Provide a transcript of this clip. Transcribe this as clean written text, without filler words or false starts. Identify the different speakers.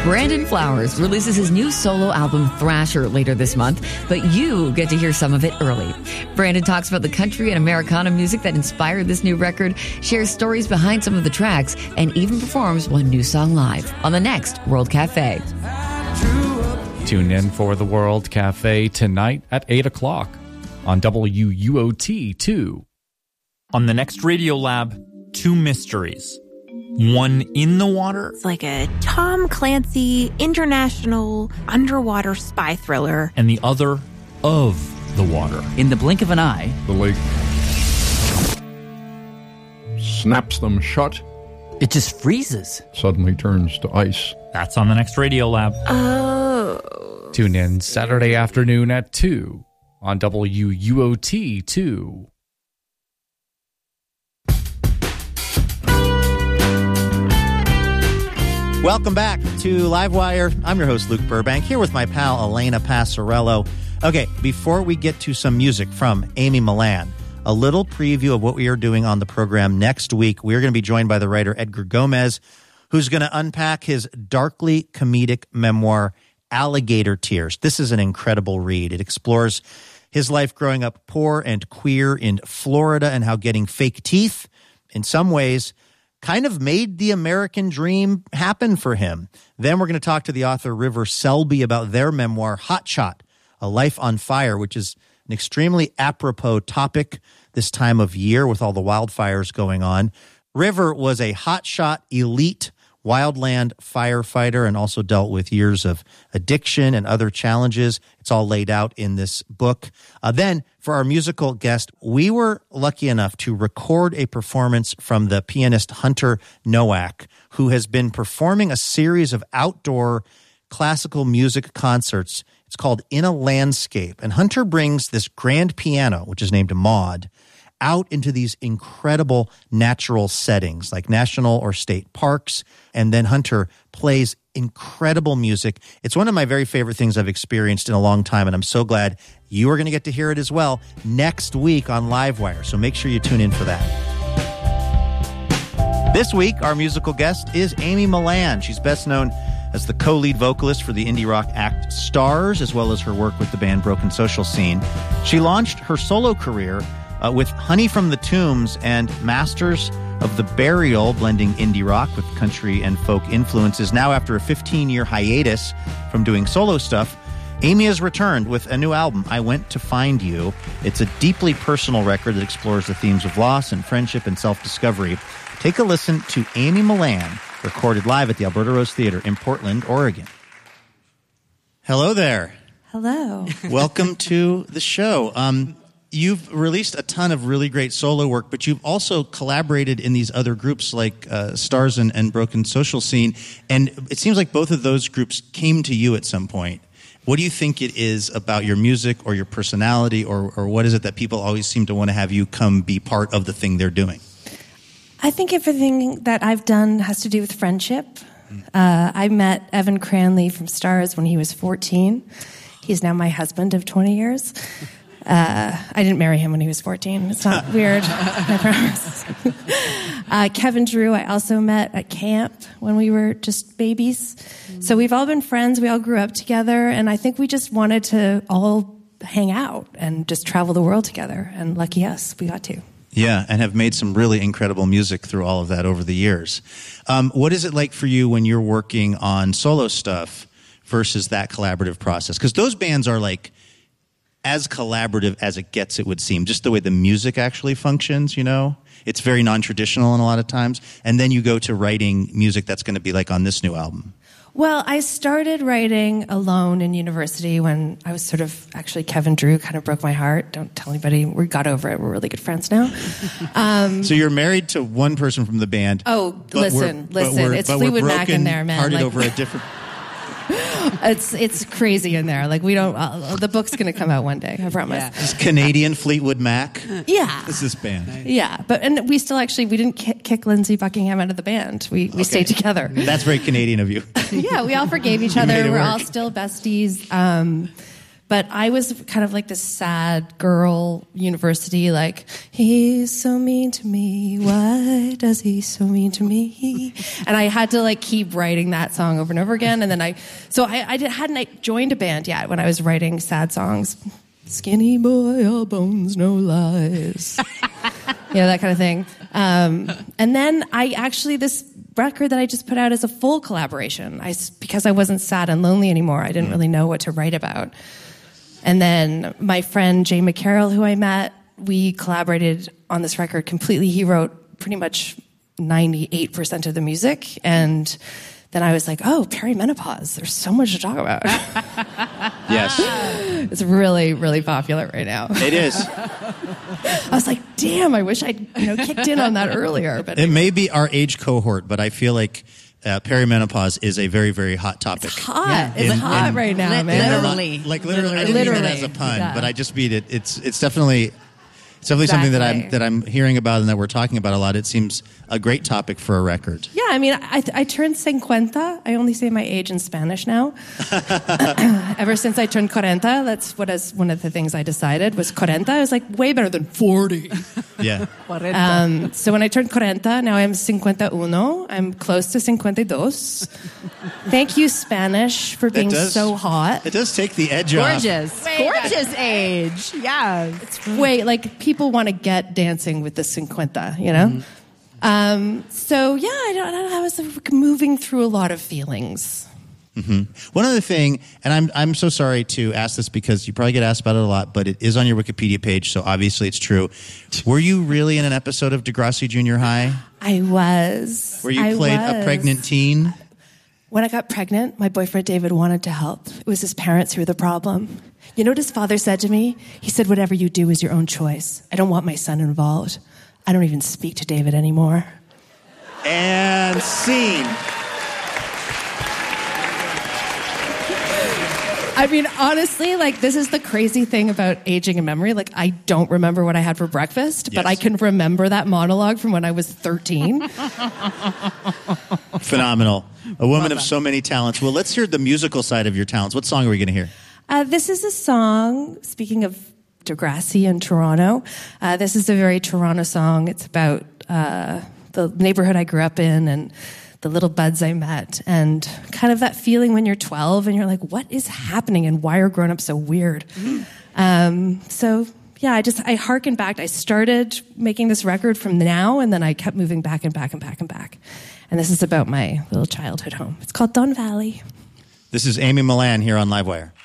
Speaker 1: Brandon Flowers releases his new solo album Thrasher later this month, but you get to hear some of it early. Brandon talks about the country and Americana music that inspired this new record, shares stories behind some of the tracks, and even performs one new song live on the next World Cafe.
Speaker 2: Tune in for the World Cafe tonight at 8 o'clock on WUOT2.
Speaker 3: On the next Radiolab, two mysteries. One in the water.
Speaker 4: It's like a Tom Clancy international underwater spy thriller.
Speaker 3: And the other of the water.
Speaker 5: In the blink of an eye,
Speaker 6: the lake snaps them shut.
Speaker 5: It just freezes.
Speaker 6: Suddenly turns to ice.
Speaker 3: That's on the next Radiolab.
Speaker 4: Oh.
Speaker 2: Tune in Saturday afternoon at 2 on WUOT2.
Speaker 7: Welcome back to Livewire. I'm your host, Luke Burbank, here with my pal, Elena Passarello. Okay, before we get to some music from Amy Millan, a little preview of what we are doing on the program next week. We're going to be joined by the writer Edgar Gomez, who's going to unpack his darkly comedic memoir, Alligator Tears. This is an incredible read. It explores his life growing up poor and queer in Florida and how getting fake teeth, in some ways, kind of made the American dream happen for him. Then we're going to talk to the author River Selby about their memoir, Hot Shot, A Life on Fire, which is an extremely apropos topic this time of year with all the wildfires going on. River was a hotshot elite wildland firefighter and also dealt with years of addiction and other challenges. It's all laid out in this book. Then, for our musical guest, we were lucky enough to record a performance from the pianist Hunter Nowak, who has been performing a series of outdoor classical music concerts. It's called In a Landscape. And Hunter brings this grand piano, which is named Maud, out into these incredible natural settings like national or state parks. And then Hunter plays incredible music. It's one of my very favorite things I've experienced in a long time, and I'm so glad you are going to get to hear it as well next week on Livewire. So make sure you tune in for that. This week, our musical guest is Amy Millan. She's best known as the co-lead vocalist for the indie rock act Stars, as well as her work with the band Broken Social Scene. She launched her solo career with Honey from the Tombs and Masters of the Burial, blending indie rock with country and folk influences. Now, after a 15-year hiatus from doing solo stuff, Amy has returned with a new album, I Went to Find You. It's a deeply personal record that explores the themes of loss and friendship and self-discovery. Take a listen to Amy Millan, recorded live at the Alberta Rose Theatre in Portland, Oregon. Hello there.
Speaker 4: Hello.
Speaker 7: Welcome to the show. You've released a ton of really great solo work, but you've also collaborated in these other groups like Stars and Broken Social Scene, and it seems like both of those groups came to you at some point. What do you think it is about your music or your personality, or what is it that people always seem to want to have you come be part of the thing they're doing?
Speaker 8: I think everything that I've done has to do with friendship. I met Evan Cranley from Stars when he was 14. He's now my husband of 20 years. I didn't marry him when he was 14. It's not weird, I promise. Kevin Drew, I also met at camp when we were just babies. So we've all been friends. We all grew up together. And I think we just wanted to all hang out and just travel the world together. And lucky us, we got to.
Speaker 7: Yeah, and have made some really incredible music through all of that over the years. What is it like for you when you're working on solo stuff versus that collaborative process? Because those bands are like as collaborative as it gets, it would seem, just the way the music actually functions, you know? It's very non-traditional in a lot of times. And then you go to writing music that's going to be like on this new album.
Speaker 8: Well, I started writing alone in university when I was sort of, actually Kevin Drew kind of broke my heart. Don't tell anybody. We got over it. We're really good friends now.
Speaker 7: So you're married to one person from the band.
Speaker 8: Oh, listen. It's Fleetwood Mac in there, man.
Speaker 7: Hearted over a different...
Speaker 8: It's crazy in there. Like we don't. The book's going to come out one day. I promise.
Speaker 7: Yeah. It's Canadian Fleetwood Mac.
Speaker 8: Yeah,
Speaker 7: this is band.
Speaker 8: Yeah, and we still actually we didn't kick Lindsey Buckingham out of the band. We stayed together.
Speaker 7: That's very Canadian of you.
Speaker 8: Yeah, we all forgave each other. We're all still besties. But I was kind of like this sad girl, university, like, he's so mean to me. Why does he so mean to me? And I had to like keep writing that song over and over again. And then I hadn't joined a band yet when I was writing sad songs. Skinny boy, all bones, no lies. That kind of thing. And then this record that I just put out is a full collaboration. Because I wasn't sad and lonely anymore, I didn't really know what to write about. And then my friend Jay McCarroll, who I met, we collaborated on this record completely. He wrote pretty much 98% of the music. And then I was like, oh, perimenopause. There's so much to talk about.
Speaker 7: Yes.
Speaker 8: It's really, really popular right now.
Speaker 7: It is.
Speaker 8: I was like, damn, I wish I'd kicked in on that earlier. But
Speaker 7: it may be our age cohort, but I feel like perimenopause is a very, very hot topic.
Speaker 8: It's hot. Yeah. It's hot right now, man.
Speaker 7: Literally. I didn't mean it as a pun, but I just mean it. It's definitely something that I'm hearing about and that we're talking about a lot. It seems a great topic for a record.
Speaker 8: Yeah, I mean, I turned 50. I only say my age in Spanish now. Ever since I turned 40, that's one of the things I decided was 40. I was like, way better than 40.
Speaker 7: Yeah.
Speaker 8: So when I turned 40, now I'm 51. I'm close to 52. Thank you, Spanish, for being so hot.
Speaker 7: It does take the edge off.
Speaker 9: Gorgeous age. Yeah.
Speaker 8: It's people want to get dancing with the 50, So yeah, I was moving through a lot of feelings.
Speaker 7: Mm-hmm. One other thing, and I'm so sorry to ask this because you probably get asked about it a lot, but it is on your Wikipedia page, so obviously it's true. Were you really in an episode of Degrassi Junior High?
Speaker 8: I was.
Speaker 7: Where you played a pregnant teen?
Speaker 8: When I got pregnant, my boyfriend David wanted to help. It was his parents who were the problem. You know what his father said to me? He said, whatever you do is your own choice. I don't want my son involved. I don't even speak to David anymore.
Speaker 7: And scene.
Speaker 8: I mean, honestly, this is the crazy thing about aging and memory. I don't remember what I had for breakfast, but I can remember that monologue from when I was 13.
Speaker 7: Phenomenal. A woman of so many talents. Well, let's hear the musical side of your talents. What song are we going to hear?
Speaker 8: This is a song, speaking of Degrassi and Toronto, this is a very Toronto song. It's about the neighborhood I grew up in and the little buds I met, and kind of that feeling when you're 12 and you're like, what is happening and why are grown-ups so weird? So yeah, I harken back. I started making this record from now, and then I kept moving back and back and back and back. And this is about my little childhood home. It's called Don Valley.
Speaker 7: This is Amy Millan here on Livewire.